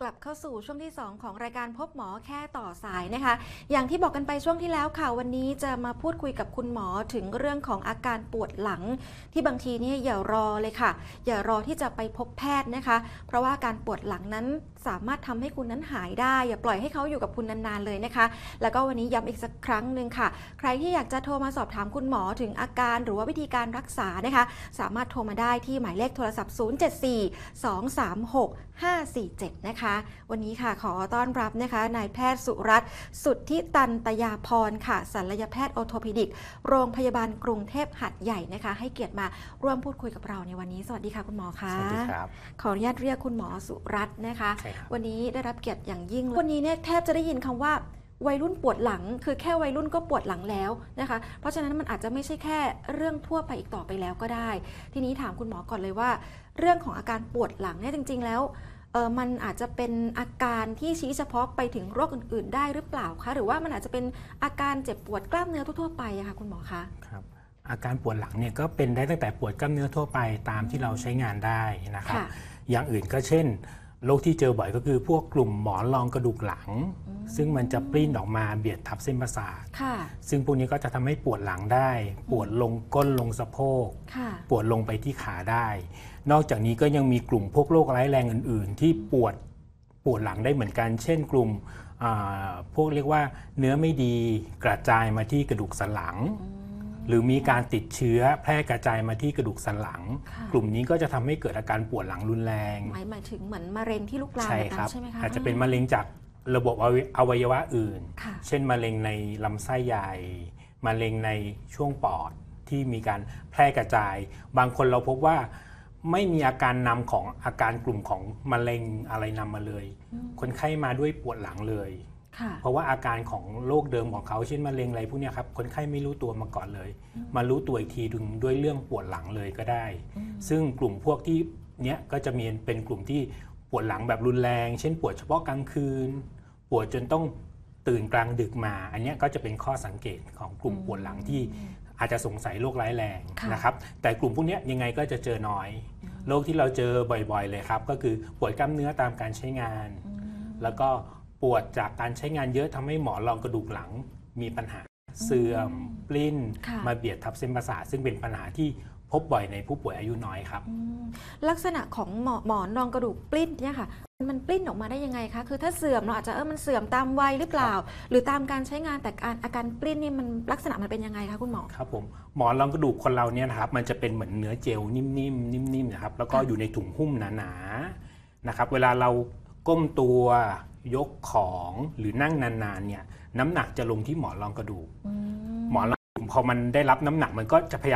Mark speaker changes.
Speaker 1: กลับเข้าสู่ช่วงที่ 2 ของรายการพบหมอแค่ต่อสายนะคะอย่างที่บอกกันไปช่วงที่แล้วค่ะวันนี้จะมาพูดคุยกับคุณหมอถึงเรื่องของอาการปวดหลังที่บางทีนี่อย่ารอเลยค่ะอย่ารอที่จะไปพบแพทย์นะคะเพราะว่าการปวดหลังนั้นสามารถทำให้คุณนั้นหายได้อย่าปล่อยให้เขาอยู่กับคุณนานๆเลยนะคะแล้วก็วันนี้ย้ำอีกสักครั้งหนึ่งค่ะใครที่อยากจะโทรมาสอบถามคุณหมอถึงอาการหรือว่าวิธีการรักษานะคะสามารถโทรมาได้ที่หมายเลขโทรศัพท์ 074-236-547 นะคะวันนี้ค่ะขอต้อนรับนะคะนายแพทย์สุรัตน์สุทธิตันตยาพรค่ะศัลยแพทย์ออร์โทพดิกโรงพยาบาลกรุงเทพหัดใหญ่นะคะให้เกียรติมาร่วมพูดคุยกับเราในวันนี้สวัสดีค่ะคุณหมอคะ
Speaker 2: สวัสดีครับ
Speaker 1: ขออนุญาตเรียกคุณหมอสุรัตน์นะคะวันนี้ได้รับเกียรติอย่างยิ่งวันนี้เนี่ยแทบจะได้ยินคำว่าวัยรุ่นปวดหลังคือแค่วัยรุ่นก็ปวดหลังแล้วนะคะเพราะฉะนั้นมันอาจจะไม่ใช่แค่เรื่องทั่วไปอีกต่อไปแล้วก็ได้ทีนี้ถามคุณหมอก่อนเลยว่าเรื่องของอาการปวดหลังเนี่ยจริงๆแล้วมันอาจจะเป็นอาการที่ชี้เฉพาะไปถึงโรคอื่นๆได้หรือเปล่าคะหรือว่ามันอาจจะเป็นอาการเจ็บปวดกล้ามเนื้อทั่วๆไปอะคะคุณหมอคะ
Speaker 2: ครับอาการปวดหลังเนี่ยก็เป็นได้ตั้งแต่ปวดกล้ามเนื้อทั่วไปตามที่เราใช้งานได้นะครับอย่างอื่นก็เช่นโรคที่เจอบ่อยก็คือพวกกลุ่มหมอนรองกระดูกหลังซึ่งมันจะปริ้นออกมาเบียดทับเส้นประสาทซึ่งพวกนี้ก็จะทำให้ปวดหลังได้ปวดลงก้นลงสะโพกปวดลงไปที่ขาได้นอกจากนี้ก็ยังมีกลุ่มพวกโรคร้ายแรงอื่นๆที่ปวดหลังได้เหมือนกันเช่นกลุ่มพวกเรียกว่าเนื้อไม่ดีกระจายมาที่กระดูกสันหลังหรือมีการติดเชื้อแพร่กระจายมาที่กระดูกสันหลังกลุ่มนี้ก็จะทำให้เกิดอาการปวดหลังรุนแรง
Speaker 1: หมายถึงเหมือนมะเร็งที่ลุกลามแบบนั้นใช่ไหมคะ
Speaker 2: อาจจะเป็นมะเร็งจากระบบอวัยวะอื่นเช่นมะเร็งในลำไส้ใหญ่มะเร็งในช่วงปอดที่มีการแพร่กระจายบางคนเราพบว่าไม่มีอาการนำของอาการกลุ่มของมะเร็งอะไรนำมาเลยคนไข้มาด้วยปวดหลังเลยเพราะว่าอาการของโรคเดิมของเขาเช่นมะเร็งอะไรพวกนี้ครับคนไข้ไม่รู้ตัวมาก่อนเลยมารู้ตัวอีกทีด้วยเรื่องปวดหลังเลยก็ได้ซึ่งกลุ่มพวกที่เนี้ยก็จะมีเป็นกลุ่มที่ปวดหลังแบบรุนแรงเช่นปวดเฉพาะกลางคืนปวดจนต้องตื่นกลางดึกมาอันนี้ก็จะเป็นข้อสังเกตของกลุ่มปวดหลังที่อาจจะสงสัยโรคร้ายแรงนะครับแต่กลุ่มพวกนี้ยังไงก็จะเจอน้อยโรคที่เราเจอบ่อยๆเลยครับก็คือปวดกล้ามเนื้อตามการใช้งานแล้วก็ปวดจากการใช้งานเยอะทำให้หมอนรองกระดูกหลังมีปัญหาเสื่อมปลิ้นมาเบียดทับเส้นประสาทซึ่งเป็นปัญหาที่พบบ่อยในผู้ป่วยอายุน้อยครับ
Speaker 1: ลักษณะของหมอนรองกระดูกปลิ้นเนี่ยค่ะมันปลิ้นออกมาได้ยังไงคะคือถ้าเสื่อมเราอาจจะมันเสื่อมตามวัยหรือเปล่าหรือตามการใช้งานแต่อาการปลิ้นนี่มันลักษณะมันเป็นยังไงคะคุณหมอ
Speaker 2: ครับผมหมอนรองกระดูกคนเราเนี่ยนะครับมันจะเป็นเหมือนเนื้อเจลนิ่มๆนะครับแล้วก็อยู่ในถุงหุ้มหนาๆนะครับเวลาเราก้มตัวยกของหรือนั่งนานๆเนี่ยน้ำหนักจะลงที่หมอนรองกระดูกหมอนรองกระดูกพอมันได้รับน้ำหนักมันก็จะพยายาม